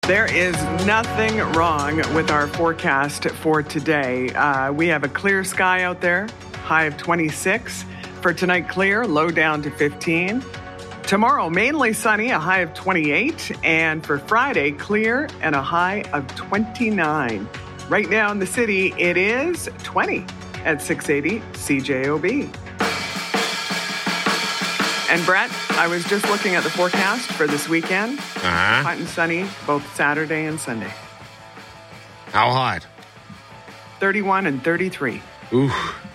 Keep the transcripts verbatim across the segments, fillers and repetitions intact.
There is nothing wrong with our forecast for today. Uh, we have a clear sky out there, high of twenty-six. For tonight, clear, low down to fifteen. Tomorrow, mainly sunny, a high of twenty-eight. And for Friday, clear and a high of twenty-nine. Right now in the city, it is twenty at six eighty C J O B. And Brett, I was just looking at the forecast for this weekend. Uh-huh. Hot and sunny, both Saturday and Sunday. How hot? thirty-one and thirty-three. Ooh.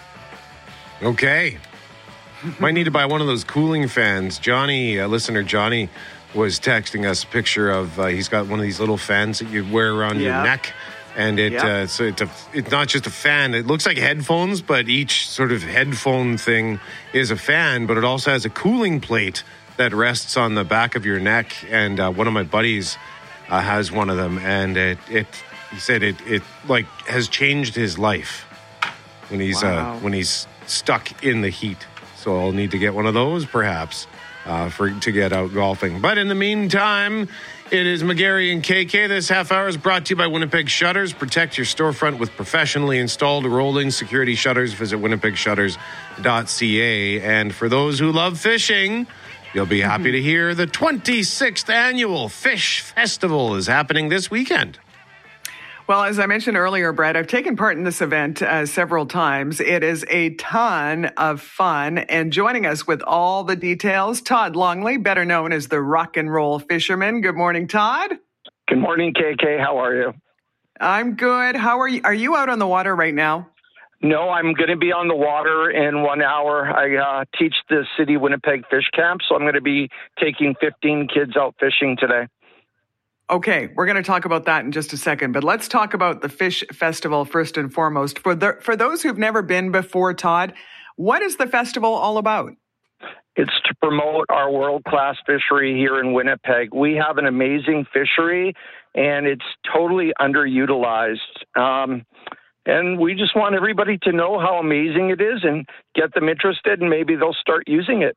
Okay. Might need to buy one of those cooling fans. Johnny, uh, listener Johnny, was texting us a picture of, uh, he's got one of these little fans that you wear around yeah. your neck. And it yeah. uh, so it's, a, it's not just a fan. It looks like headphones, but each sort of headphone thing is a fan. But it also has a cooling plate that rests on the back of your neck. And uh, one of my buddies uh, has one of them. And it, it he said it, it like has changed his life when he's wow. uh, when he's stuck in the heat. So I'll need to get one of those, perhaps, uh, for to get out golfing. But in the meantime, it is McGarry and K K. This half hour is brought to you by Winnipeg Shutters. Protect your storefront with professionally installed rolling security shutters. Visit winnipeg shutters dot c a. And for those who love fishing, you'll be happy to hear the twenty-sixth annual Fish Festival is happening this weekend. Well, as I mentioned earlier, Brett, I've taken part in this event uh, several times. It is a ton of fun. And joining us with all the details, Todd Longley, better known as the Rock and Roll Fisherman. Good morning, Todd. Good morning, K K. How are you? I'm good. How are you? Are you out on the water right now? No, I'm going to be on the water in one hour. I uh, teach the City Winnipeg Fish Camp, so I'm going to be taking fifteen kids out fishing today. Okay, we're going to talk about that in just a second, but let's talk about the Fish Festival first and foremost. For the, for those who've never been before, Todd, what is the festival all about? It's to promote our world-class fishery here in Winnipeg. We have an amazing fishery, and it's totally underutilized. Um, and we just want everybody to know how amazing it is and get them interested, and maybe they'll start using it.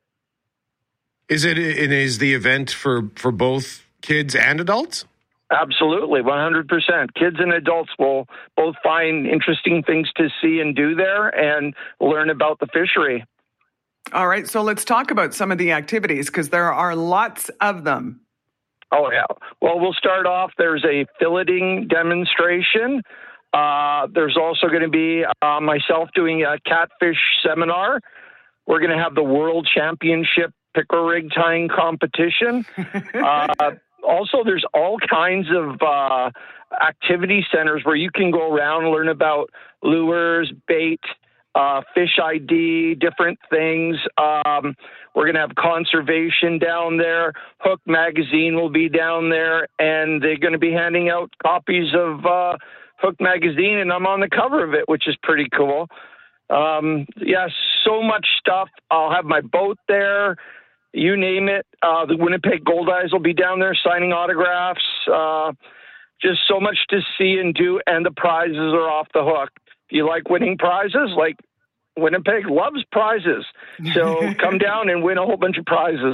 Is it? It is the event for, for both kids and adults? Absolutely, one hundred percent. Kids and adults will both find interesting things to see and do there and learn about the fishery. All right, so let's talk about some of the activities because there are lots of them. Oh, yeah. Well, we'll start off. There's a filleting demonstration. Uh, there's also going to be uh, myself doing a catfish seminar. We're going to have the World Championship pickerel rig tying competition. uh, Also, there's all kinds of uh, activity centers where you can go around and learn about lures, bait, uh, fish I D, different things. Um, we're going to have conservation down there. Hook Magazine will be down there, and they're going to be handing out copies of uh, Hook Magazine, and I'm on the cover of it, which is pretty cool. Um, yeah, so much stuff. I'll have my boat there. You name it. Uh, the Winnipeg Goldeyes will be down there signing autographs. Uh, just so much to see and do, and the prizes are off the hook. If you like winning prizes, like Winnipeg loves prizes. So come down and win a whole bunch of prizes.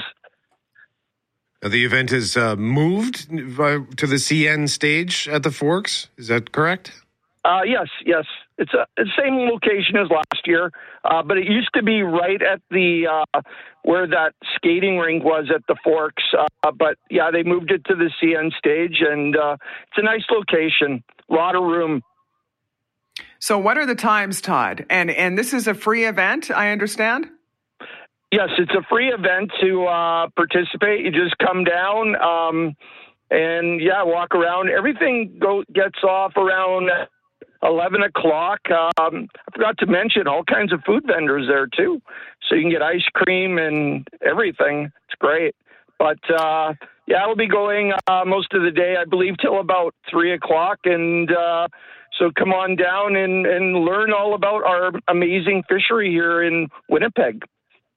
The event is uh, moved to the C N stage at the Forks. Is that correct? Uh, yes, yes. It's a, the same location as last year, uh, but it used to be right at the uh, where that skating rink was at the Forks. Uh, but yeah, they moved it to the C N stage, and uh, it's a nice location. A lot of room. So, what are the times, Todd? And and this is a free event, I understand. Yes, it's a free event to uh, participate. You just come down um, and yeah, walk around. Everything go, gets off around eleven o'clock. Um, I forgot to mention all kinds of food vendors there too. So you can get ice cream and everything. It's great. But uh, yeah, I'll be going uh, most of the day, I believe, till about three o'clock. And uh, so come on down and, and learn all about our amazing fishery here in Winnipeg.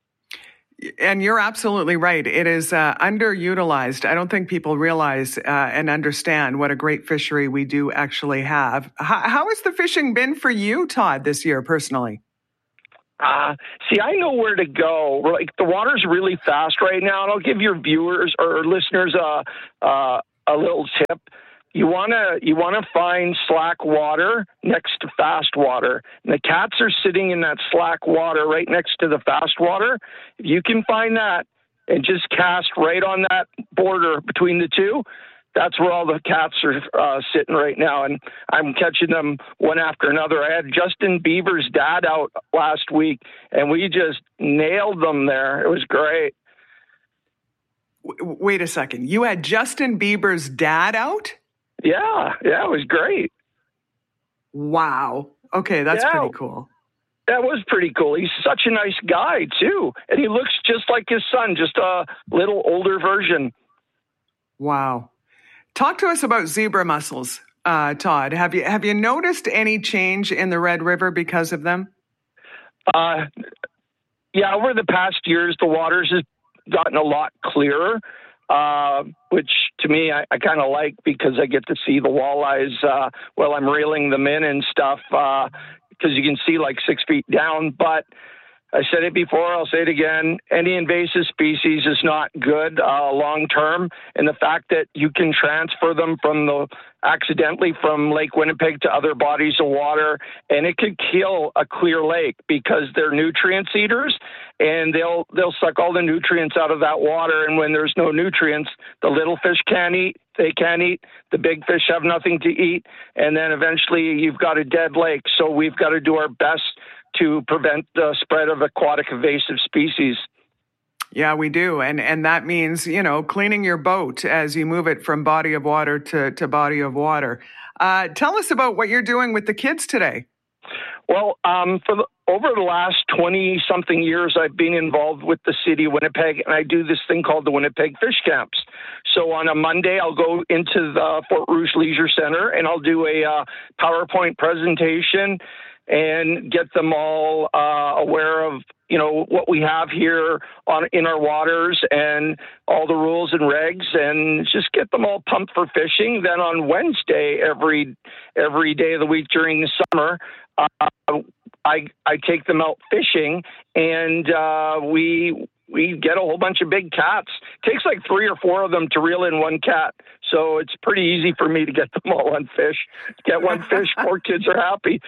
And you're absolutely right. It is uh, underutilized. I don't think people realize uh, and understand what a great fishery we do actually have. How, how has the fishing been for you, Todd, this year personally? Uh, see, I know where to go. Like the water's really fast right now, and I'll give your viewers or listeners a, a, a little tip. You want to you want to find slack water next to fast water. And the cats are sitting in that slack water right next to the fast water. If you can find that and just cast right on that border between the two, that's where all the cats are uh, sitting right now. And I'm catching them one after another. I had Justin Bieber's dad out last week, and we just nailed them there. It was great. W- wait a second. You had Justin Bieber's dad out? Yeah, yeah, it was great. Wow. Okay, that's yeah, pretty cool. That was pretty cool. He's such a nice guy, too. And he looks just like his son, just a little older version. Wow. Talk to us about zebra mussels, uh, Todd. Have you have you noticed any change in the Red River because of them? Uh, yeah, over the past years, the waters has gotten a lot clearer. Uh, which to me, I, I kind of like because I get to see the walleyes uh, while I'm reeling them in and stuff because uh, you can see like six feet down. But I said it before, I'll say it again. Any invasive species is not good uh, long term. And the fact that you can transfer them from the accidentally from Lake Winnipeg to other bodies of water, and it could kill a clear lake because they're nutrient eaters, and they'll they'll suck all the nutrients out of that water. And when there's no nutrients, the little fish can't eat. They can't eat. The big fish have nothing to eat. And then eventually you've got a dead lake. So we've got to do our best to prevent the spread of aquatic invasive species. Yeah, we do. And and that means, you know, cleaning your boat as you move it from body of water to, to body of water. Uh, tell us about what you're doing with the kids today. Well, um, for the, over the last twenty-something years, I've been involved with the city of Winnipeg, and I do this thing called the Winnipeg Fish Camps. So on a Monday, I'll go into the Fort Rouge Leisure Center, and I'll do a uh, PowerPoint presentation and get them all uh, aware of, you know, what we have here on in our waters and all the rules and regs, and just get them all pumped for fishing. Then on Wednesday, every every day of the week during the summer, uh, I I take them out fishing, and uh, we we get a whole bunch of big cats. It takes like three or four of them to reel in one cat, so it's pretty easy for me to get them all on fish. Get one fish, four kids are happy.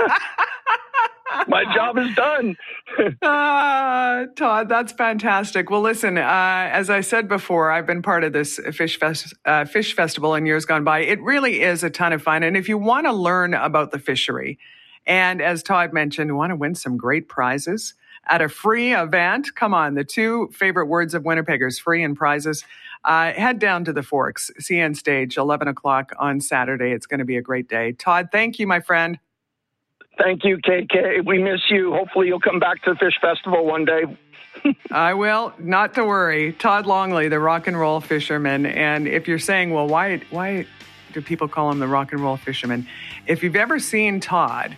My job is done. uh, Todd, that's fantastic. Well, listen, uh, as I said before, I've been part of this fish fest, uh, fish festival in years gone by. It really is a ton of fun. And if you want to learn about the fishery, and as Todd mentioned, you want to win some great prizes at a free event, come on, the two favorite words of Winnipeggers, free and prizes. Uh, head down to the Forks, C N Stage, eleven o'clock on Saturday. It's going to be a great day. Todd, thank you, my friend. Thank you, K K. We miss you. Hopefully you'll come back to the Fish Festival one day. I will. Not to worry. Todd Longley, the rock and roll fisherman. And if you're saying, well, why why do people call him the rock and roll fisherman? If you've ever seen Todd,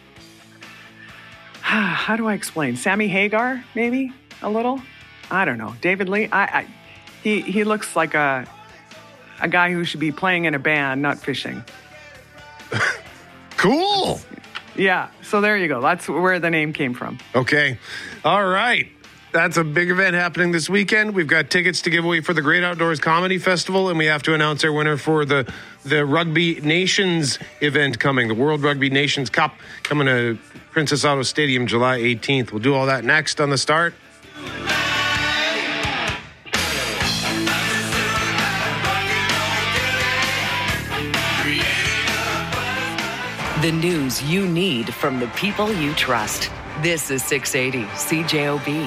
how do I explain? Sammy Hagar, maybe a little? I don't know. David Lee? I, I he he looks like a a guy who should be playing in a band, not fishing. Cool. Yeah, so there you go. That's where the name came from. Okay. All right. That's a big event happening this weekend. We've got tickets to give away for the Great Outdoors Comedy Festival, and we have to announce our winner for the, the Rugby Nations event coming, the World Rugby Nations Cup coming to Princess Auto Stadium July eighteenth. We'll do all that next on The Start. The news you need from the people you trust. This is six eighty C J O B.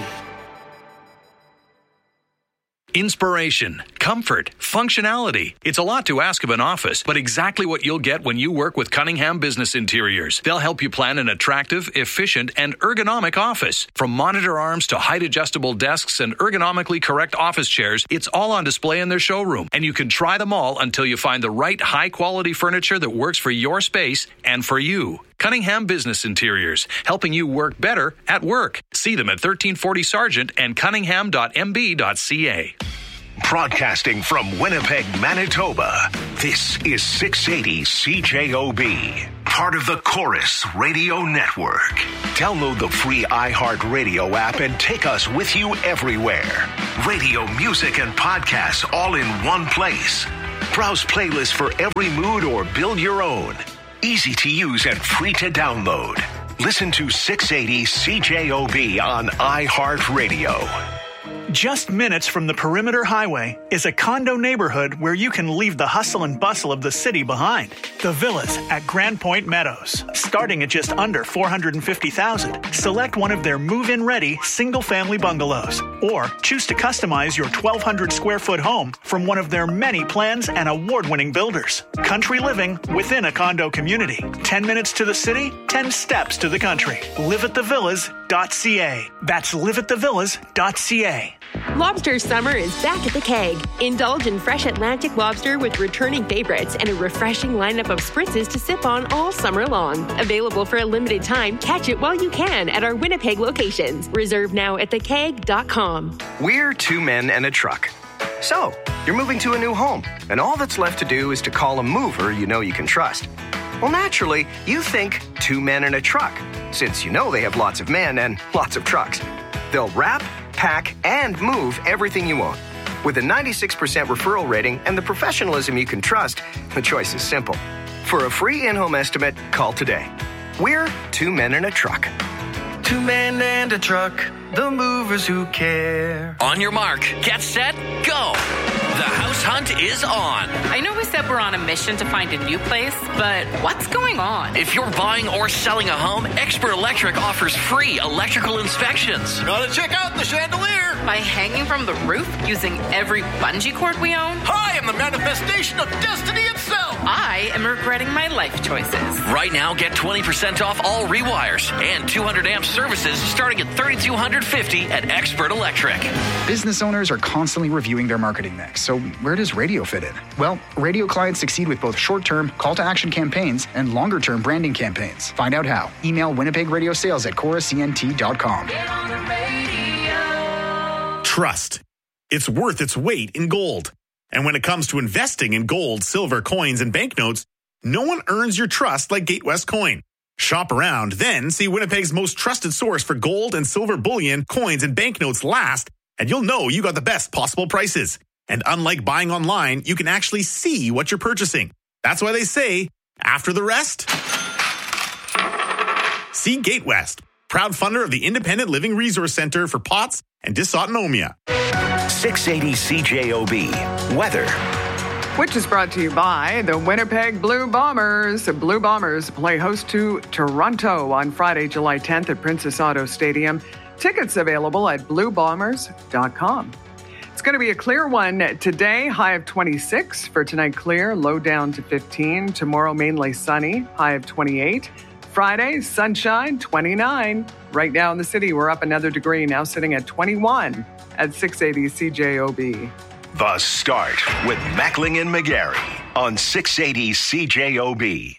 Inspiration, comfort, functionality. It's a lot to ask of an office, but exactly what you'll get when you work with Cunningham Business Interiors. They'll help you plan an attractive, efficient, and ergonomic office. From monitor arms to height-adjustable desks and ergonomically correct office chairs, it's all on display in their showroom. And you can try them all until you find the right high-quality furniture that works for your space and for you. Cunningham Business Interiors, helping you work better at work. See them at thirteen forty Sargent and cunningham dot m b dot c a. Broadcasting from Winnipeg, Manitoba, this is six eighty C J O B, part of the Chorus Radio Network. Download the free iHeartRadio app and take us with you everywhere. Radio, music, and podcasts all in one place. Browse playlists for every mood or build your own. Easy to use and free to download. Listen to six eighty C J O B on iHeartRadio. Just minutes from the Perimeter Highway is a condo neighborhood where you can leave the hustle and bustle of the city behind. The Villas at Grand Point Meadows. Starting at just under four hundred fifty thousand dollars, select one of their move-in ready single-family bungalows or choose to customize your twelve hundred square foot home from one of their many plans and award-winning builders. Country living within a condo community. ten minutes to the city, ten steps to the country. live at the villas dot c a. That's live at the villas dot c a. Lobster summer is back at the Keg. Indulge in fresh Atlantic lobster with returning favorites and a refreshing lineup of spritzes to sip on all summer long. Available for a limited time, catch it while you can at our Winnipeg locations. Reserve now at the keg dot com. We're two men and a truck. So, you're moving to a new home, and all that's left to do is to call a mover you know you can trust. Well, naturally, you think two men and a truck, since you know they have lots of men and lots of trucks. They'll wrap, pack, and move everything you own. With a ninety-six percent referral rating and the professionalism you can trust, the choice is simple. For a free in-home estimate, call today. We're two men and a truck. Two men and a truck, the movers who care. On your mark, get set, go! The house hunt is on. I know we said we're on a mission to find a new place, but what's going on? If you're buying or selling a home, Expert Electric offers free electrical inspections. Gotta check out the chandelier. By hanging from the roof using every bungee cord we own? I am the manifestation of destiny itself. I am regretting my life choices. Right now, get twenty percent off all rewires and two hundred amp services starting at three thousand two hundred fifty dollars at Expert Electric. Business owners are constantly reviewing their marketing mix, so where does radio fit in? Well, radio clients succeed with both short-term call-to-action campaigns and longer-term branding campaigns. Find out how. Email Winnipeg Radio Sales at chorus c n t dot com. Trust. It's worth its weight in gold. And when it comes to investing in gold, silver, coins, and banknotes, no one earns your trust like Gatewest Coin. Shop around, then see Winnipeg's most trusted source for gold and silver bullion, coins, and banknotes last, and you'll know you got the best possible prices. And unlike buying online, you can actually see what you're purchasing. That's why they say, after the rest, see Gatewest, proud funder of the Independent Living Resource Center for P O T S and dysautonomia. six eighty C J O B Weather. Which is brought to you by the Winnipeg Blue Bombers. The Blue Bombers play host to Toronto on Friday, July tenth at Princess Auto Stadium. Tickets available at blue bombers dot com. It's going to be a clear one today, high of twenty-six. For tonight, clear, low down to fifteen. Tomorrow, mainly sunny, high of twenty-eight. Friday, sunshine, twenty-nine. Right now in the city, we're up another degree, now sitting at twenty-one at six eighty C J O B. The Start with Mackling and McGarry on six eighty C J O B.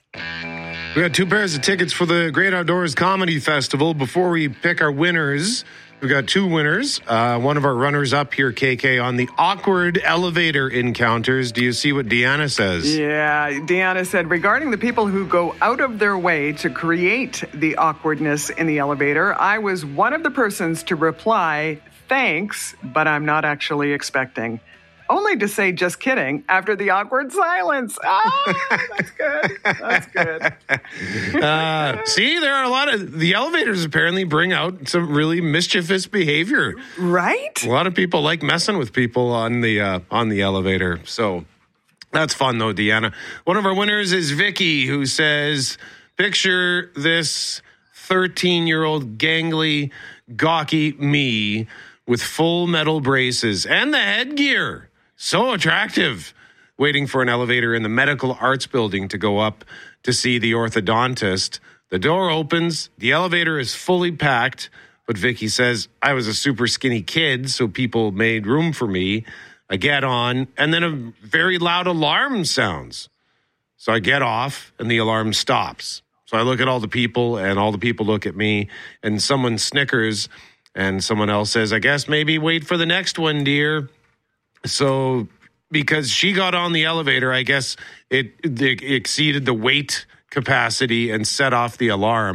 We got two pairs of tickets for the Great Outdoors Comedy Festival. Before we pick our winners, we've got two winners. Uh, one of our runners-up here, K K, on the awkward elevator encounters. Do you see what Deanna says? Yeah, Deanna said, regarding the people who go out of their way to create the awkwardness in the elevator, I was one of the persons to reply, thanks, but I'm not actually expecting. Only to say, just kidding, after the awkward silence. Oh, that's good. That's good. uh, see, there are a lot of, the elevators apparently bring out some really mischievous behavior. Right? A lot of people like messing with people on the, uh, on the elevator. So that's fun, though, Deanna. One of our winners is Vicky, who says, picture this thirteen-year-old gangly, gawky me with full metal braces and the headgear. So attractive. Waiting for an elevator in the Medical Arts Building to go up to see the orthodontist. The door opens. The elevator is fully packed. But Vicky says, I was a super skinny kid, so people made room for me. I get on, and then a very loud alarm sounds. So I get off, and the alarm stops. So I look at all the people, and all the people look at me, and someone snickers, and someone else says, I guess maybe wait for the next one, dear. So because she got on the elevator, I guess it, it exceeded the weight capacity and set off the alarm.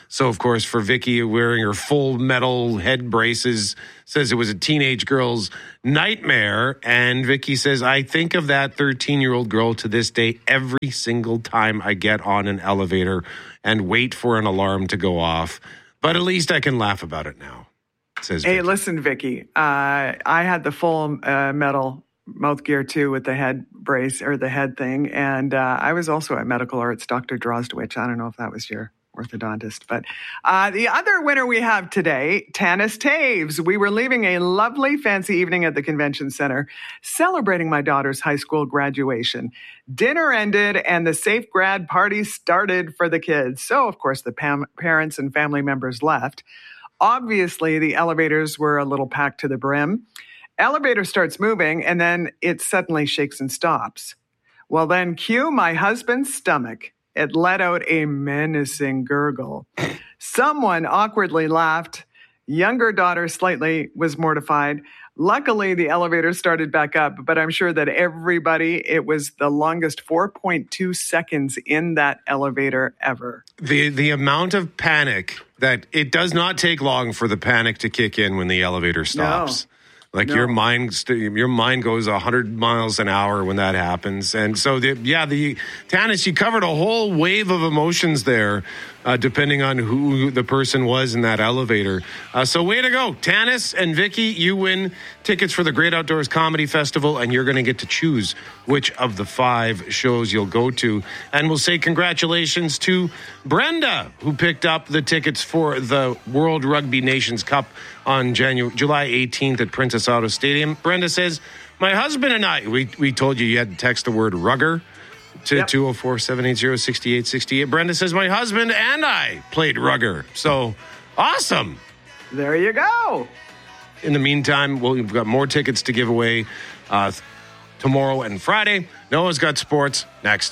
So, of course, for Vicky, wearing her full metal head braces, says it was a teenage girl's nightmare. And Vicky says, I think of that thirteen-year-old girl to this day every single time I get on an elevator and wait for an alarm to go off. But at least I can laugh about it now, says Vicky. Hey, listen, Vicky, uh, I had the full uh, metal mouth gear too with the head brace or the head thing. And uh, I was also at Medical Arts, Doctor Drozdowicz. I don't know if that was your orthodontist. But uh, the other winner we have today, Tanis Taves. We were leaving a lovely fancy evening at the convention center, celebrating my daughter's high school graduation. Dinner ended and the safe grad party started for the kids. So, of course, the pam- parents and family members left. Obviously, the elevators were a little packed to the brim. Elevator starts moving and then it suddenly shakes and stops. Well, then cue my husband's stomach. It let out a menacing gurgle. Someone awkwardly laughed. Younger daughter slightly was mortified. Luckily, the elevator started back up, but I'm sure that everybody, it was the longest four point two seconds in that elevator ever. The the amount of panic that it does not take long for the panic to kick in when the elevator stops. No. Like no. your mind, st- your mind goes a hundred miles an hour when that happens, and so the, yeah, the Tanis, you covered a whole wave of emotions there, uh, depending on who the person was in that elevator. Uh, so way to go, Tanis and Vicky! You win tickets for the Great Outdoors Comedy Festival, and you're going to get to choose which of the five shows you'll go to. And we'll say congratulations to Brenda, who picked up the tickets for the World Rugby Nations Cup on January, July eighteenth at Princess Auto Stadium. Brenda says, my husband and I, we, we told you you had to text the word rugger to yep. two oh four, seven eight zero, six eight six eight. Brenda says, my husband and I played rugger. So, awesome. There you go. In the meantime, well, we've got more tickets to give away uh, tomorrow and Friday. Noah's got sports next.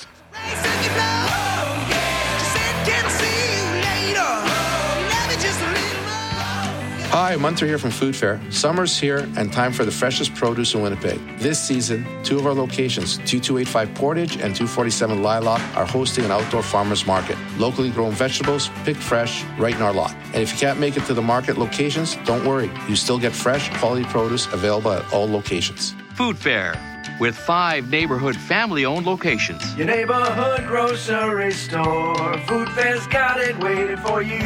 Hi, Munter here from Food Fair. Summer's here and time for the freshest produce in Winnipeg. This season, two of our locations, two two eight five Portage and two forty-seven Lilac, are hosting an outdoor farmers market. Locally grown vegetables, picked fresh, right in our lot. And if you can't make it to the market locations, don't worry. You still get fresh, quality produce available at all locations. Food Fair, with five neighborhood family-owned locations. Your neighborhood grocery store. Food Fair's got it waiting for you.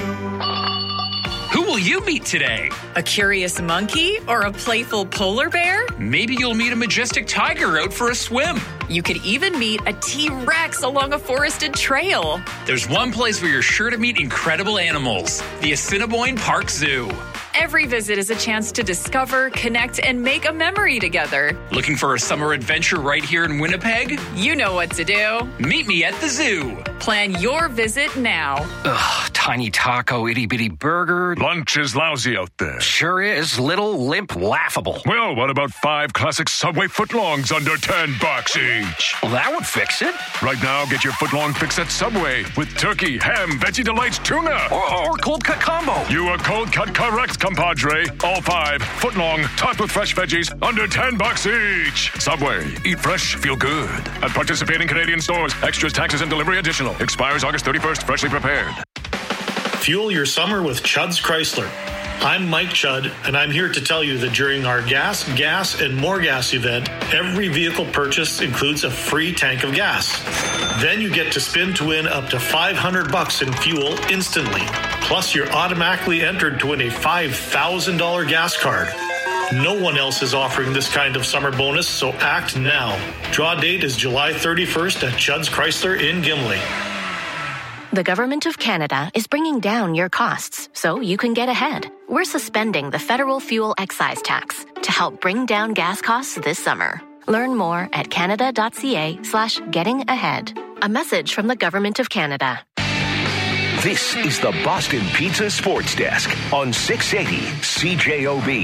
Who will you meet today? A curious monkey or a playful polar bear? Maybe you'll meet a majestic tiger out for a swim. You could even meet a T-Rex along a forested trail. There's one place where you're sure to meet incredible animals, the Assiniboine Park Zoo. Every visit is a chance to discover, connect, and make a memory together. Looking for a summer adventure right here in Winnipeg? You know what to do. Meet me at the zoo. Plan your visit now. Ugh, tiny taco, itty-bitty burger. Lunch is lousy out there. Sure is. Little, limp, laughable. Well, what about five classic Subway footlongs under ten bucks each? Well, that would fix it. Right now, get your footlong fix at Subway with turkey, ham, Veggie Delights, tuna. Or, or cold cut combo. You are cold cut correct, compadre. All five, footlong, topped with fresh veggies, under ten bucks each. Subway, eat fresh, feel good. At participating Canadian stores, extras, taxes, and delivery additional. Expires August thirty-first, freshly prepared. Fuel your summer with Chudd's Chrysler. I'm Mike Chudd, and I'm here to tell you that during our Gas, Gas, and More Gas event, every vehicle purchase includes a free tank of gas. Then you get to spin to win up to five hundred bucks in fuel instantly. Plus, you're automatically entered to win a five thousand dollars gas card. No one else is offering this kind of summer bonus, so act now. Draw date is July thirty-first at Chudd's Chrysler in Gimli. The Government of Canada is bringing down your costs so you can get ahead. We're suspending the federal fuel excise tax to help bring down gas costs this summer. Learn more at canada.ca slash getting ahead. A message from the Government of Canada. This is the Boston Pizza Sports Desk on six eighty C J O B.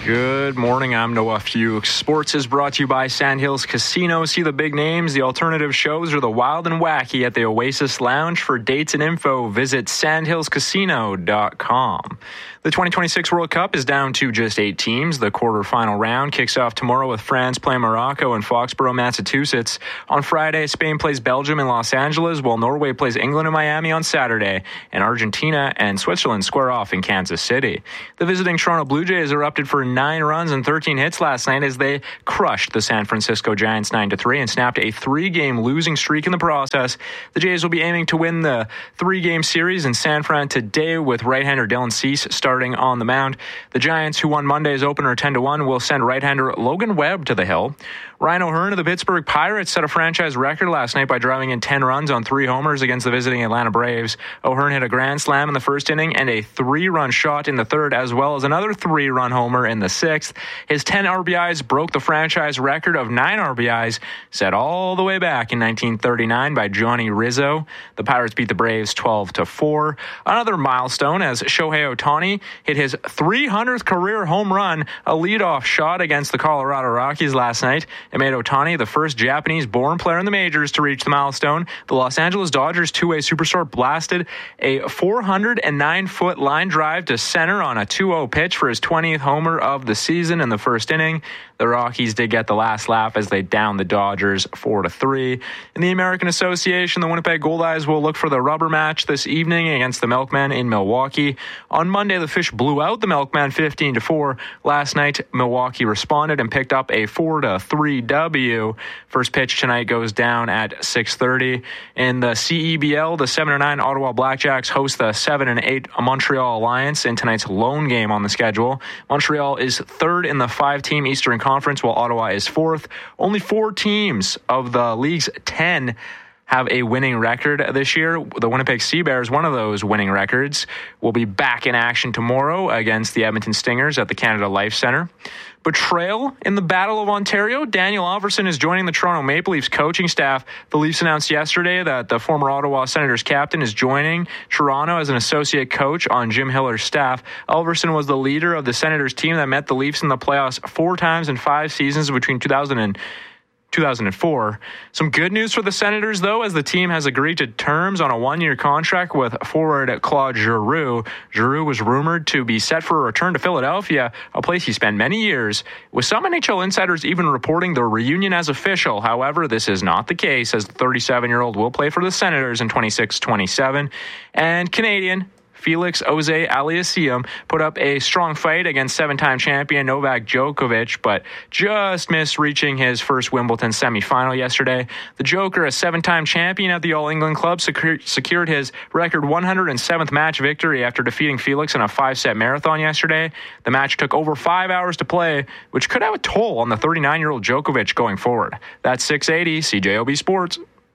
Good morning, I'm Noah Fuchs. Sports is brought to you by Sandhills Casino. See the big names, the alternative shows, or the wild and wacky at the Oasis Lounge. For dates and info, visit sandhills casino dot com. The twenty twenty-six World Cup is down to just eight teams. The quarterfinal round kicks off tomorrow with France playing Morocco in Foxborough, Massachusetts. On Friday, Spain plays Belgium in Los Angeles, while Norway plays England in Miami on Saturday, and Argentina and Switzerland square off in Kansas City. The visiting Toronto Blue Jays erupted for nine runs and thirteen hits last night as they crushed the San Francisco Giants nine to three and snapped a three-game losing streak in the process. The Jays will be aiming to win the three-game series in San Fran today with right-hander Dylan Cease starting on the mound. The Giants, who won Monday's opener ten to one, will send right-hander Logan Webb to the hill. Ryan O'Hearn of the Pittsburgh Pirates set a franchise record last night by driving in ten runs on three homers against the visiting Atlanta Braves. O'Hearn hit a grand slam in the first inning and a three-run shot in the third, as well as another three-run homer in the sixth. His ten R B Is broke the franchise record of nine R B Is, set all the way back in nineteen thirty-nine by Johnny Rizzo. The Pirates beat the Braves twelve to four. Another milestone as Shohei Ohtani hit his three hundredth career home run, a leadoff shot against the Colorado Rockies last night. It made Ohtani the first Japanese-born player in the majors to reach the milestone. The Los Angeles Dodgers two-way superstar blasted a four hundred nine foot line drive to center on a two oh pitch for his twentieth homer of the season in the first inning. The Rockies did get the last laugh as they downed the Dodgers four to three. In the American Association, the Winnipeg Goldeyes will look for the rubber match this evening against the Milkmen in Milwaukee. On Monday, the Fish blew out the Milkmen fifteen to four. Last night, Milwaukee responded and picked up a four to three W. First pitch tonight goes down at six thirty. In the C E B L, the seven and nine Ottawa Blackjacks host the seven and eight Montreal Alliance in tonight's lone game on the schedule. Montreal is third in the five-team Eastern Conference, while Ottawa is fourth. Only four teams of the league's ten have a winning record this year. The Winnipeg Sea Bears, one of those winning records, will be back in action tomorrow against the Edmonton Stingers at the Canada Life Centre. Betrayal in the Battle of Ontario. Daniel Alverson is joining the Toronto Maple Leafs coaching staff. The Leafs announced yesterday that the former Ottawa Senators captain is joining Toronto as an associate coach on Jim Hiller's staff. Alverson was the leader of the Senators team that met the Leafs in the playoffs four times in five seasons between two thousand and two thousand four. Some good news for the Senators, though, as the team has agreed to terms on a one-year contract with forward Claude Giroux. Giroux was rumored to be set for a return to Philadelphia, a place he spent many years, with some N H L insiders even reporting the reunion as official. However, this is not the case, as the thirty-seven-year-old will play for the Senators in twenty-six twenty-seven. And Canadian Felix Auger-Aliassime put up a strong fight against seven-time champion Novak Djokovic, but just missed reaching his first Wimbledon semifinal yesterday. The Joker, a seven-time champion at the All England Club, secured his record one hundred seventh match victory after defeating Felix in a five-set marathon yesterday. The match took over five hours to play, which could have a toll on the thirty-nine-year-old Djokovic going forward. That's six eighty C J O B Sports.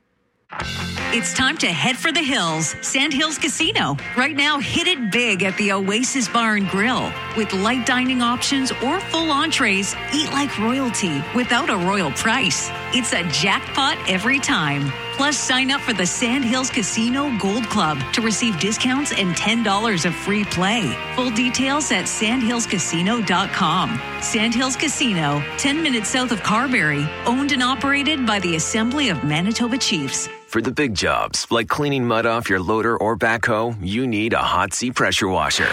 It's time to head for the hills. Sandhills Casino. Right now, hit it big at the Oasis Bar and Grill. With light dining options or full entrees, eat like royalty without a royal price. It's a jackpot every time. Plus, sign up for the Sandhills Casino Gold Club to receive discounts and ten dollars of free play. Full details at sandhills casino dot com. Sandhills Casino, ten minutes south of Carberry. Owned and operated by the Assembly of Manitoba Chiefs. For the big jobs, like cleaning mud off your loader or backhoe, you need a Hotsy pressure washer.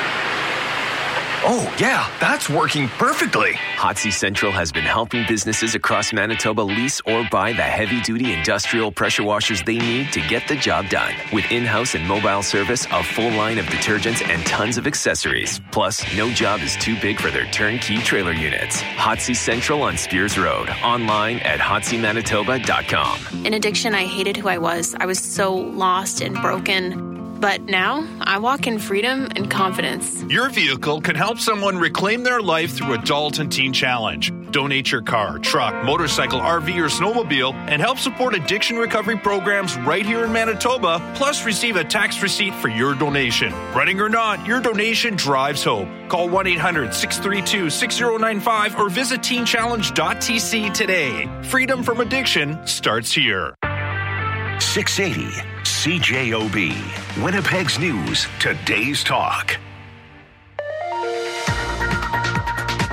Oh, yeah, that's working perfectly. Hotsy Central has been helping businesses across Manitoba lease or buy the heavy-duty industrial pressure washers they need to get the job done. With in-house and mobile service, a full line of detergents, and tons of accessories. Plus, no job is too big for their turnkey trailer units. Hotsy Central on Spears Road. Online at hotsy manitoba dot com. In addiction, I hated who I was. I was so lost and broken. But now, I walk in freedom and confidence. Your vehicle can help someone reclaim their life through Adult and Teen Challenge. Donate your car, truck, motorcycle, R V, or snowmobile and help support addiction recovery programs right here in Manitoba, plus receive a tax receipt for your donation. Running or not, your donation drives hope. Call one eight hundred six three two six zero nine five or visit teen challenge dot t c today. Freedom from addiction starts here. six eighty C J O B, Winnipeg's News, Today's Talk.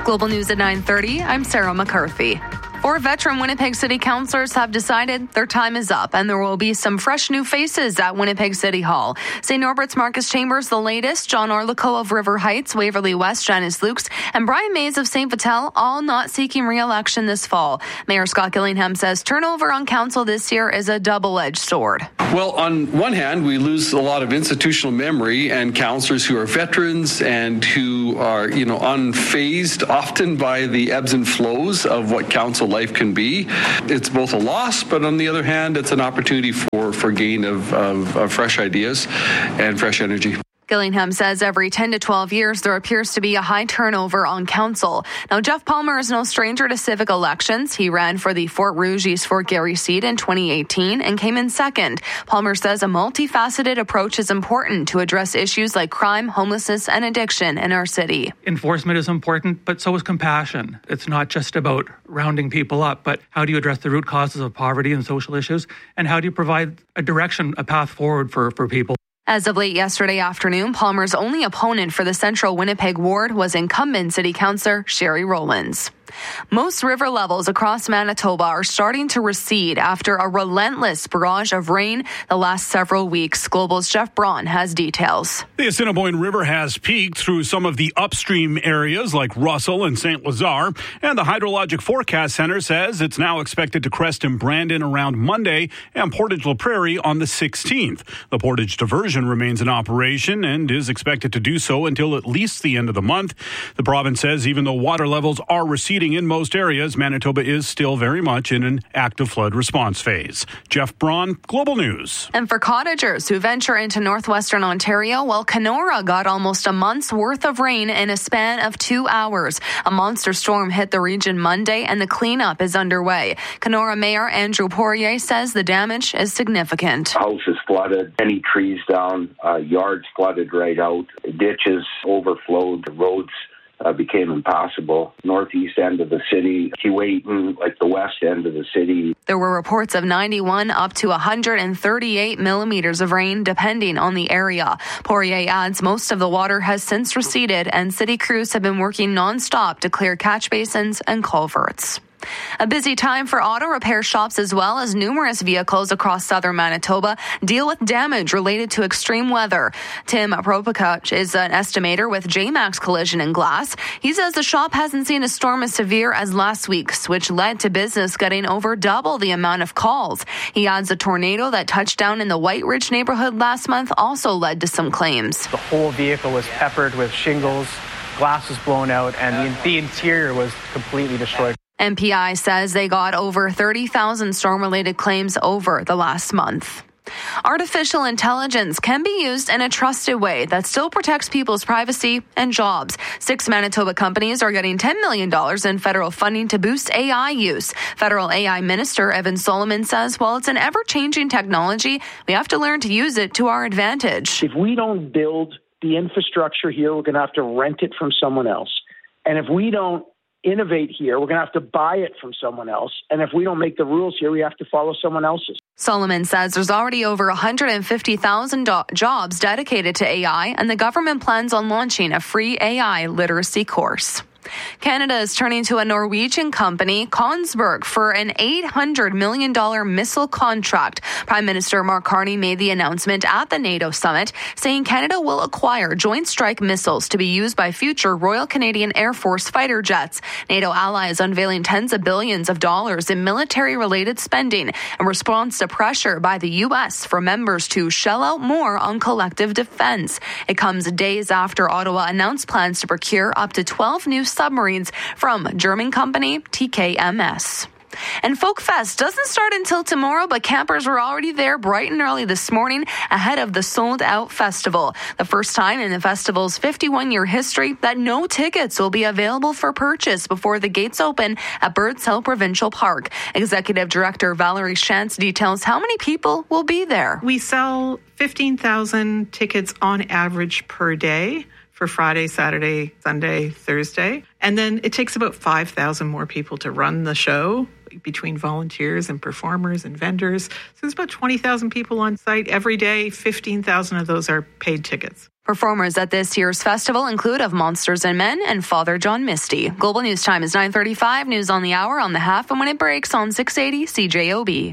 Global News at nine thirty, I'm Sarah McCarthy. Four veteran Winnipeg City councillors have decided their time is up and there will be some fresh new faces at Winnipeg City Hall. Saint Norbert's Marcus Chambers, the latest, John Orlico of River Heights, Waverly West, Janice Lukes, and Brian Mays of Saint Vital, all not seeking re-election this fall. Mayor Scott Gillingham says turnover on council this year is a double-edged sword. Well, on one hand, we lose a lot of institutional memory and councillors who are veterans and who are, you know, unfazed often by the ebbs and flows of what council life can be. It's both a loss, but on the other hand, it's an opportunity for, for gain of, of, of fresh ideas and fresh energy. Gillingham says every ten to twelve years there appears to be a high turnover on council. Now, Jeff Palmer is no stranger to civic elections. He ran for the Fort Rouge East Fort Garry seat in twenty eighteen and came in second. Palmer says a multifaceted approach is important to address issues like crime, homelessness, and addiction in our city. Enforcement is important, but so is compassion. It's not just about rounding people up, but how do you address the root causes of poverty and social issues, and how do you provide a direction, a path forward for, for people? As of late yesterday afternoon, Palmer's only opponent for the Central Winnipeg ward was incumbent City Councillor Sherry Rowlands. Most river levels across Manitoba are starting to recede after a relentless barrage of rain the last several weeks. Global's Jeff Braun has details. The Assiniboine River has peaked through some of the upstream areas like Russell and Saint Lazare, and the Hydrologic Forecast Center says it's now expected to crest in Brandon around Monday and Portage La Prairie on the sixteenth. The Portage diversion remains in operation and is expected to do so until at least the end of the month. The province says even though water levels are receding in most areas, Manitoba is still very much in an active flood response phase. Jeff Braun, Global News. And for cottagers who venture into northwestern Ontario, well, Kenora got almost a month's worth of rain in a span of two hours. A monster storm hit the region Monday and the cleanup is underway. Kenora Mayor Andrew Poirier says the damage is significant. Houses flooded, any trees down, uh, yards flooded right out, ditches overflowed, the roads Uh, became impossible. Northeast end of the city, Keewatin, like the west end of the city. There were reports of ninety-one up to one hundred thirty-eight millimeters of rain, depending on the area. Poirier adds most of the water has since receded, and city crews have been working nonstop to clear catch basins and culverts. A busy time for auto repair shops as well as numerous vehicles across southern Manitoba deal with damage related to extreme weather. Tim Propakach is an estimator with J MAX Collision and Glass. He says the shop hasn't seen a storm as severe as last week's, which led to business getting over double the amount of calls. He adds a tornado that touched down in the White Ridge neighborhood last month also led to some claims. The whole vehicle was peppered with shingles, glass was blown out, and the, the interior was completely destroyed. M P I says they got over thirty thousand storm-related claims over the last month. Artificial intelligence can be used in a trusted way that still protects people's privacy and jobs. Six Manitoba companies are getting ten million dollars in federal funding to boost A I use. Federal A I Minister Evan Solomon says while it's an ever-changing technology, we have to learn to use it to our advantage. If we don't build the infrastructure here, we're going to have to rent it from someone else. And if we don't innovate here, we're going to have to buy it from someone else. And if we don't make the rules here, we have to follow someone else's. Solomon says there's already over one hundred fifty thousand do- jobs dedicated to A I, and the government plans on launching a free A I literacy course. Canada is turning to a Norwegian company, Kongsberg, for an eight hundred million dollars missile contract. Prime Minister Mark Carney made the announcement at the NATO summit, saying Canada will acquire Joint Strike missiles to be used by future Royal Canadian Air Force fighter jets. NATO allies unveiling tens of billions of dollars in military-related spending in response to pressure by the U S for members to shell out more on collective defense. It comes days after Ottawa announced plans to procure up to twelve new submarines from German company T K M S. And Folk Fest doesn't start until tomorrow, but campers were already there bright and early this morning ahead of the sold-out festival. The first time in the festival's fifty-one-year history that no tickets will be available for purchase before the gates open at Birds Hill Provincial Park. Executive Director Valerie Shantz details how many people will be there. We sell fifteen thousand tickets on average per day for Friday, Saturday, Sunday, Thursday. And then it takes about five thousand more people to run the show between volunteers and performers and vendors. So there's about twenty thousand people on site every day. fifteen thousand of those are paid tickets. Performers at this year's festival include Of Monsters and Men and Father John Misty. Global News Time is nine thirty-five. News on the hour on the half and when it breaks on six eighty C J O B.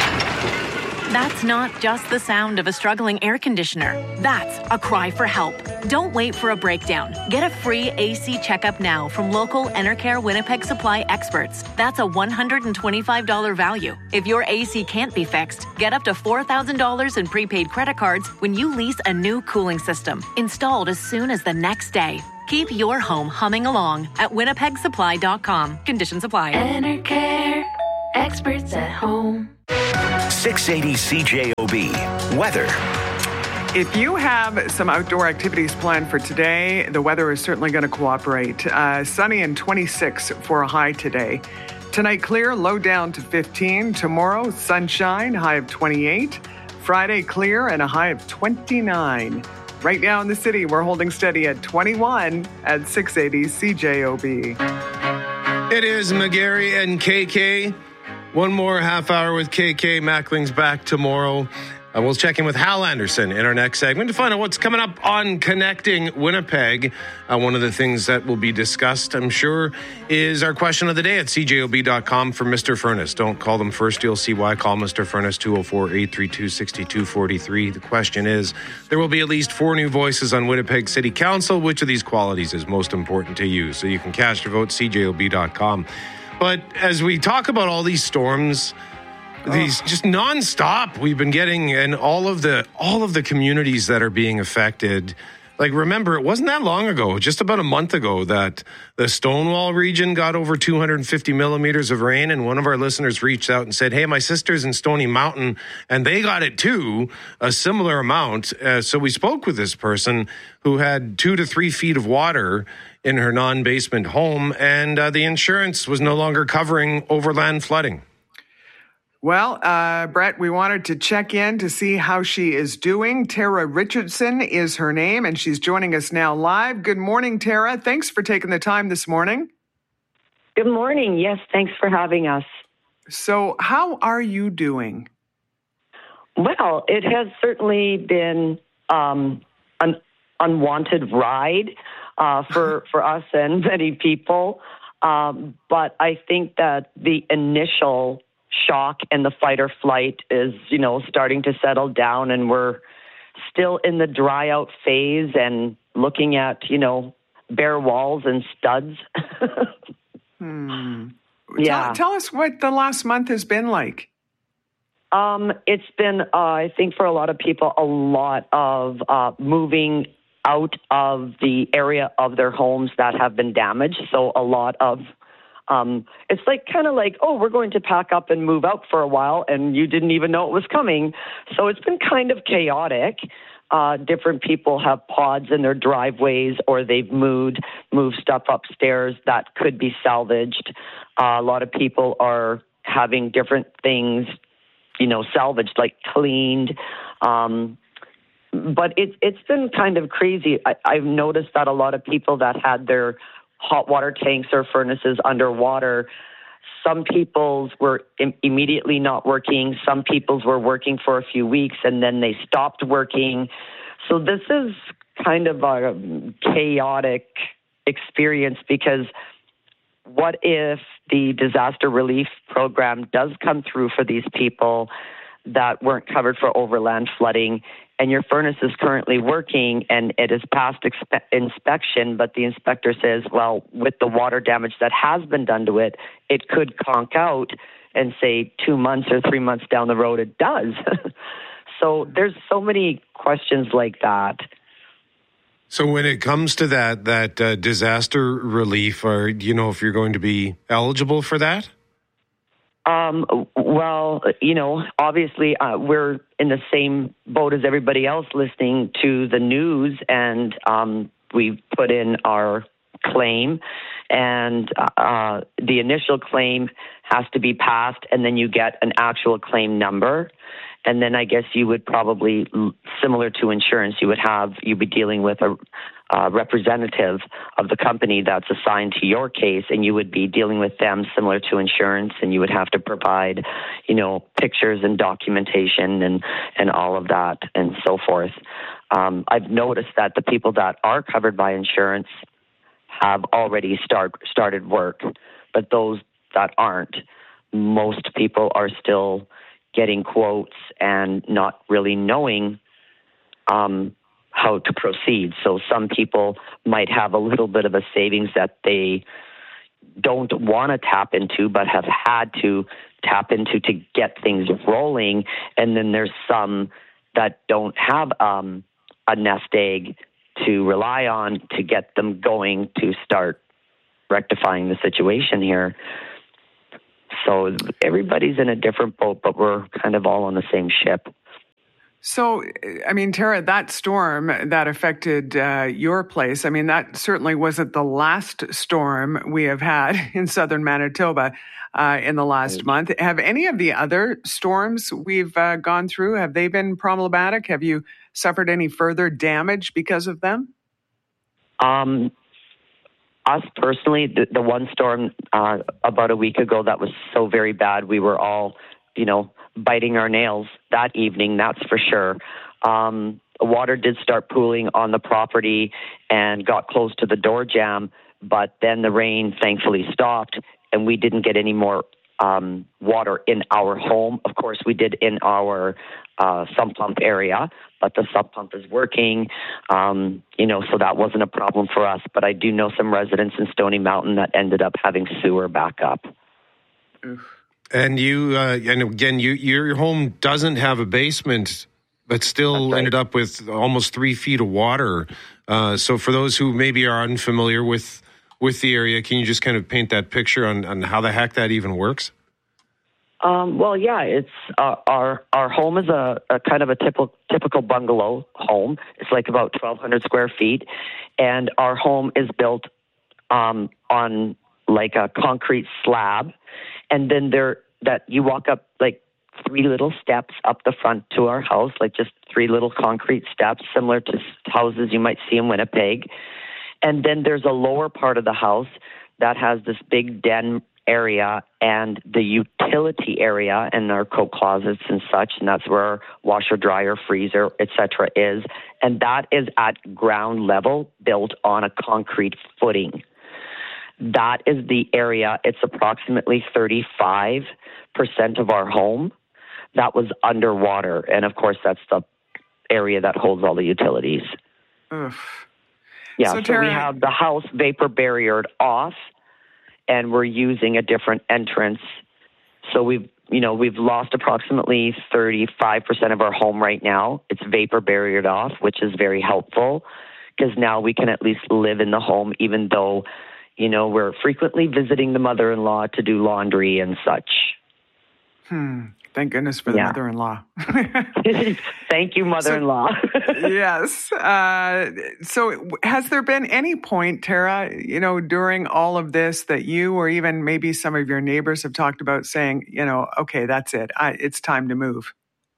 That's not just the sound of a struggling air conditioner. That's a cry for help. Don't wait for a breakdown. Get a free A C checkup now from local Enercare Winnipeg Supply experts. That's a one hundred twenty-five dollars value. If your A C can't be fixed, get up to four thousand dollars in prepaid credit cards when you lease a new cooling system, installed as soon as the next day. Keep your home humming along at winnipeg supply dot com. Conditions apply. Enercare, experts at home. six eighty C J O B. Weather. If you have some outdoor activities planned for today, the weather is certainly going to cooperate. Uh, sunny and twenty-six for a high today. Tonight, clear, low down to fifteen. Tomorrow, sunshine, high of twenty-eight. Friday, clear and a high of twenty-nine. Right now in the city, we're holding steady at twenty-one at six eighty C J O B. It is McGarry and K K. One more half hour with K K. Mackling's back tomorrow. Uh, we'll check in with Hal Anderson in our next segment to find out what's coming up on Connecting Winnipeg. Uh, one of the things that will be discussed, I'm sure, is our question of the day at C J O B dot com for Mister Furnace. Don't call them first. You'll see why. Call Mister Furnace, two oh four, eight three two, six two four three. The question is, there will be at least four new voices on Winnipeg City Council. Which of these qualities is most important to you? So you can cast your vote, C J O B dot com. But as we talk about all these storms, these just nonstop, we've been getting, and all of the all of the communities that are being affected. Like, remember, it wasn't that long ago, just about a month ago, that the Stonewall region got over two hundred fifty millimeters of rain, and one of our listeners reached out and said, hey, my sister's in Stony Mountain, and they got it too, a similar amount. Uh, so we spoke with this person who had two to three feet of water in her non-basement home, and uh, the insurance was no longer covering overland flooding. Well, uh, Brett, we wanted to check in to see how she is doing. Tara Richardson is her name, and she's joining us now live. Good morning, Tara. Thanks for taking the time this morning. Good morning. Yes, thanks for having us. So how are you doing? Well, it has certainly been um, an unwanted ride uh, for, for us and many people. Um, but I think that the initial shock and the fight or flight is, you know, starting to settle down, and we're still in the dry out phase and looking at, you know, bare walls and studs. hmm. Yeah. Tell, tell us what the last month has been like. Um, it's been, uh, I think for a lot of people, a lot of uh, moving out of the area of their homes that have been damaged. So a lot of Um, it's like kind of like, oh, we're going to pack up and move out for a while, and you didn't even know it was coming. So it's been kind of chaotic. Uh, different people have pods in their driveways, or they've moved, moved stuff upstairs that could be salvaged. Uh, a lot of people are having different things, you know, salvaged, like cleaned. Um, but it's it's been kind of crazy. I, I've noticed that a lot of people that had their hot water tanks or furnaces underwater, some people's were im- immediately not working. Some people's were working for a few weeks and then they stopped working. So this is kind of a chaotic experience, because what if the disaster relief program does come through for these people that weren't covered for overland flooding, and your furnace is currently working and it is past expe- inspection, but the inspector says, well, with the water damage that has been done to it, it could conk out, and say two months or three months down the road it does. So there's so many questions like that. So when it comes to that, that uh, disaster relief, or do you know if you're going to be eligible for that? Um, well, you know, obviously uh, we're in the same boat as everybody else listening to the news, and um, we put in our claim, and uh, the initial claim has to be passed, and then you get an actual claim number. And then I guess you would probably, similar to insurance, you would have, you'd be dealing with a uh, representative of the company that's assigned to your case, and you would be dealing with them similar to insurance, and you would have to provide, you know, pictures and documentation and, and all of that and so forth. Um, I've noticed that the people that are covered by insurance have already start, started work, but those that aren't, most people are still getting quotes and not really knowing um, how to proceed. So some people might have a little bit of a savings that they don't want to tap into, but have had to tap into to get things rolling. And then there's some that don't have um, a nest egg to rely on to get them going to start rectifying the situation here. So everybody's in a different boat, but we're kind of all on the same ship. So, I mean, Tara, that storm that affected uh, your place, I mean, that certainly wasn't the last storm we have had in southern Manitoba uh, in the last right. month. Have any of the other storms we've uh, gone through, have they been problematic? Have you suffered any further damage because of them? Um, us personally, the, the one storm uh, about a week ago that was so very bad, we were all, you know, biting our nails that evening, that's for sure. Um, water did start pooling on the property and got close to the door jamb, but then the rain thankfully stopped and we didn't get any more um, water in our home. Of course, we did in our uh, sump pump area, but the sump pump is working, um, you know, so that wasn't a problem for us. But I do know some residents in Stony Mountain that ended up having sewer backup. Oof. And you, uh, and again, you, your home doesn't have a basement, but still right. ended up with almost three feet of water. Uh, so for those who maybe are unfamiliar with with the area, can you just kind of paint that picture on, on how the heck that even works? Um, well, yeah, it's uh, our our home is a, a kind of a typical typical bungalow home. It's like about twelve hundred square feet, and our home is built um, on like a concrete slab. And then there, that you walk up like three little steps up the front to our house, like just three little concrete steps, similar to houses you might see in Winnipeg. And then there's a lower part of the house that has this big den area and the utility area and our coat closets and such, and that's where our washer, dryer, freezer, et cetera is. And that is at ground level, built on a concrete footing. That is the area. It's approximately thirty-five percent of our home that was underwater. And of course, that's the area that holds all the utilities. Ugh. Yeah, so, so Tara, we have the house vapor barriered off, and we're using a different entrance. So we've, you know, we've lost approximately thirty-five percent of our home right now. It's vapor barriered off, which is very helpful because now we can at least live in the home, even though, you know, we're frequently visiting the mother-in-law to do laundry and such. Hmm. Thank goodness for the yeah. mother-in-law. Thank you, mother-in-law. So, yes. Uh, so has there been any point, Tara, you know, during all of this that you or even maybe some of your neighbors have talked about saying, you know, okay, that's it. I, it's time to move?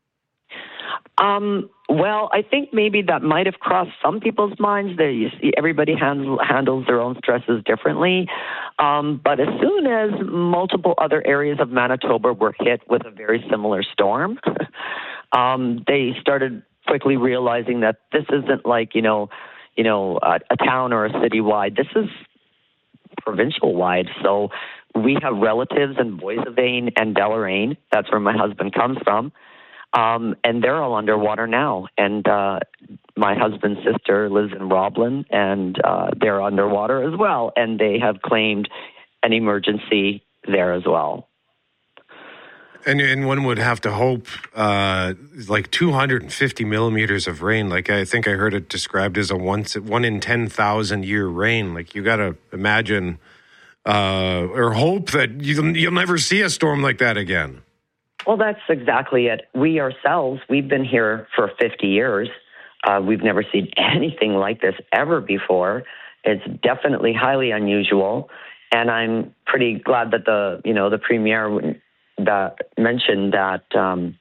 Um, well, I think maybe that might have crossed some people's minds. That you see, everybody handle, handles their own stresses differently. Um, but as soon as multiple other areas of Manitoba were hit with a very similar storm, um, they started quickly realizing that this isn't like, you know, you know, a, a town or a city-wide. This is provincial-wide. So we have relatives in Boissevain and Deloraine. That's where my husband comes from. Um, and they're all underwater now. And uh, my husband's sister lives in Roblin, and uh, they're underwater as well. And they have claimed an emergency there as well. And, and one would have to hope uh, like two hundred fifty millimeters of rain. Like I think I heard it described as a once one in ten thousand year rain. Like you got to imagine uh, or hope that you'll, you'll never see a storm like that again. Well, that's exactly it. We ourselves, we've been here for fifty years. Uh, we've never seen anything like this ever before. It's definitely highly unusual, and I'm pretty glad that the, you know, the premier that mentioned that um,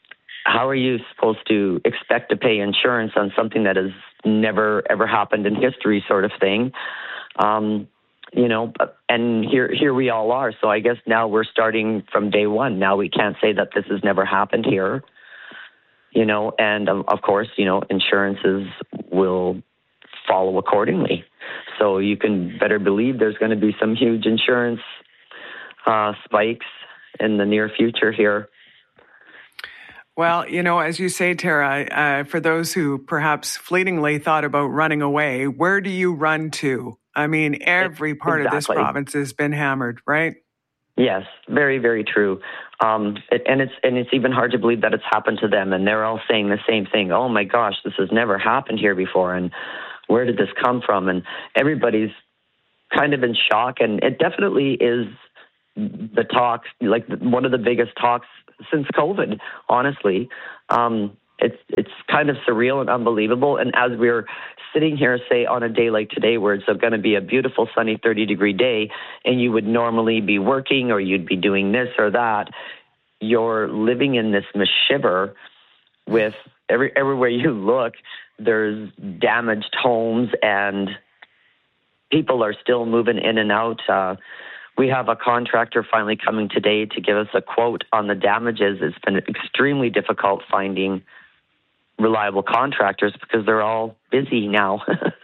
how are you supposed to expect to pay insurance on something that has never, ever happened in history sort of thing? Um, you know, and here here we all are. So I guess now we're starting from day one. Now we can't say that this has never happened here, you know, and um, of course, you know, insurances will follow accordingly. So you can better believe there's going to be some huge insurance uh, spikes in the near future here. Well, you know, as you say, Tara, uh, for those who perhaps fleetingly thought about running away, where do you run to? I mean, every part exactly. of this province has been hammered, right? Yes, very, very true. Um, it, and it's and it's even hard to believe that it's happened to them. And they're all saying the same thing. Oh my gosh, this has never happened here before. And where did this come from? And everybody's kind of in shock. And it definitely is the talk, like one of the biggest talks since COVID, honestly. Um, it's it's kind of surreal and unbelievable. And as we're sitting here, say, on a day like today, where it's going to be a beautiful, sunny, thirty-degree day, and you would normally be working or you'd be doing this or that, you're living in this mishiver with every everywhere you look, there's damaged homes and people are still moving in and out. Uh, we have a contractor finally coming today to give us a quote on the damages. It's been extremely difficult finding reliable contractors because they're all busy now.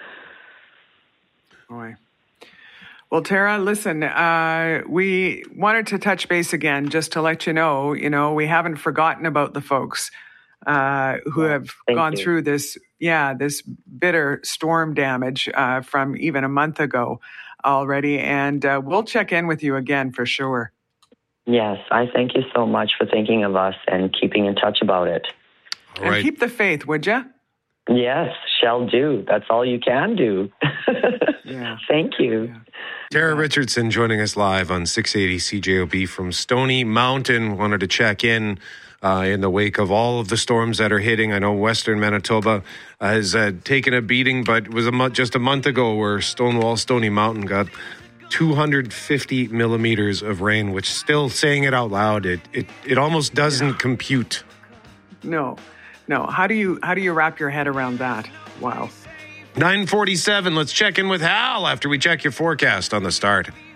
Boy. Well, Tara, listen, uh, we wanted to touch base again just to let you know, you know, we haven't forgotten about the folks uh, who have Thank gone you. through this, yeah, this bitter storm damage uh, from even a month ago already. And uh, we'll check in with you again for sure. Yes, I thank you so much for thinking of us and keeping in touch about it. All and right. Keep the faith, would you? Yes, shall do. That's all you can do. Yeah. Thank you. Yeah. Tara Richardson joining us live on six eighty C J O B from Stony Mountain. Wanted to check in uh, in the wake of all of the storms that are hitting. I know Western Manitoba has uh, taken a beating, but it was a month, just a month ago where Stonewall, Stony Mountain got two hundred fifty millimeters of rain, which, still saying it out loud, it it, it almost doesn't yeah. compute. No, no. How do you how do you wrap your head around that? Wow. nine forty-seven, let's check in with Hal after we check your forecast on the start.